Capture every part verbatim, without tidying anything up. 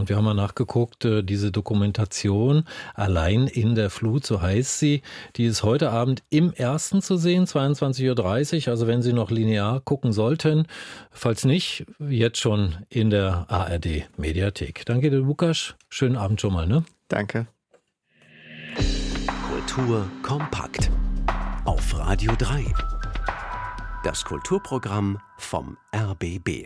und wir haben mal nachgeguckt, diese Dokumentation Allein in der Flut, so heißt sie, die ist heute Abend im Ersten zu sehen, zweiundzwanzig Uhr dreißig, also wenn Sie noch linear gucken sollten, falls nicht, jetzt schon in der A R D-Mediathek. Danke dir, Lukas, schönen Abend schon mal, ne? Danke. Kultur kompakt auf Radio drei. Das Kulturprogramm vom R B B.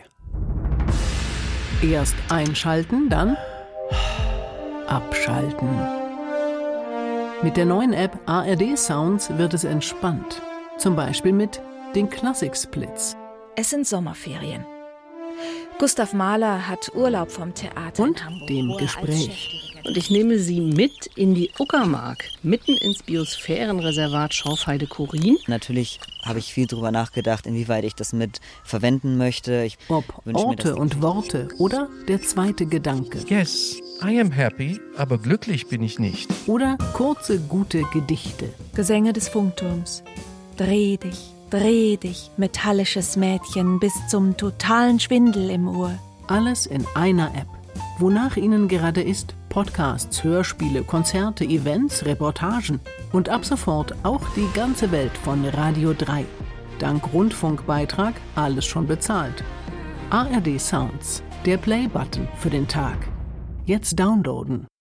Erst einschalten, dann abschalten. Mit der neuen App A R D Sounds wird es entspannt. Zum Beispiel mit den Klassik-Splits. Es sind Sommerferien. Gustav Mahler hat Urlaub vom Theater und in Hamburg, dem Gespräch. Und ich nehme Sie mit in die Uckermark, mitten ins Biosphärenreservat Schorfheide-Chorin. Natürlich habe ich viel darüber nachgedacht, inwieweit ich das mit verwenden möchte. Ich Ob Orte mir, und Worte oder der zweite Gedanke. Yes, I am happy, aber glücklich bin ich nicht. Oder kurze, gute Gedichte. Gesänge des Funkturms. Dreh dich, dreh dich, metallisches Mädchen, bis zum totalen Schwindel im Ohr. Alles in einer App. Wonach Ihnen gerade ist, Podcasts, Hörspiele, Konzerte, Events, Reportagen und ab sofort auch die ganze Welt von Radio drei. Dank Rundfunkbeitrag alles schon bezahlt. A R D Sounds, der Play-Button für den Tag. Jetzt downloaden.